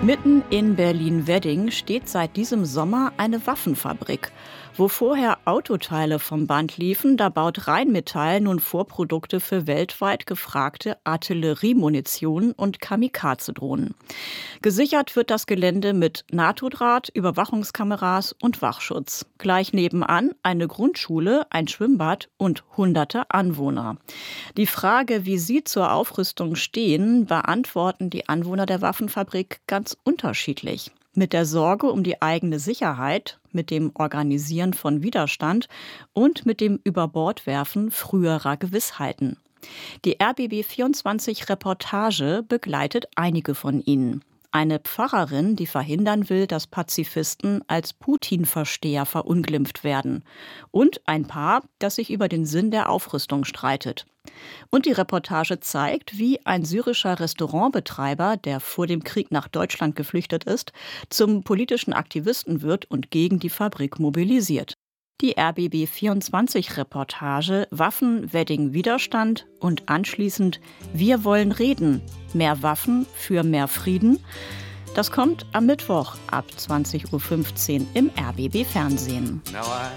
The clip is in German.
Mitten in Berlin-Wedding steht seit diesem Sommer eine Waffenfabrik. Wo vorher Autoteile vom Band liefen, da baut Rheinmetall nun Vorprodukte für weltweit gefragte Artilleriemunition und Kamikaze-Drohnen. Gesichert wird das Gelände mit NATO-Draht, Überwachungskameras und Wachschutz. Gleich nebenan eine Grundschule, ein Schwimmbad und hunderte Anwohner. Die Frage, wie sie zur Aufrüstung stehen, beantworten die Anwohner der Waffenfabrik ganz unterschiedlich. Mit der Sorge um die eigene Sicherheit, mit dem Organisieren von Widerstand und mit dem Überbordwerfen früherer Gewissheiten. Die RBB24-Reportage begleitet einige von ihnen. Eine Pfarrerin, die verhindern will, dass Pazifisten als Putin-Versteher verunglimpft werden. Und ein Paar, das sich über den Sinn der Aufrüstung streitet. Und die Reportage zeigt, wie ein syrischer Restaurantbetreiber, der vor dem Krieg nach Deutschland geflüchtet ist, zum politischen Aktivisten wird und gegen die Fabrik mobilisiert. Die RBB24-Reportage Waffen, Wedding, Widerstand und anschließend Wir wollen reden. Mehr Waffen für mehr Frieden. Das kommt am Mittwoch ab 20:15 Uhr im RBB Fernsehen.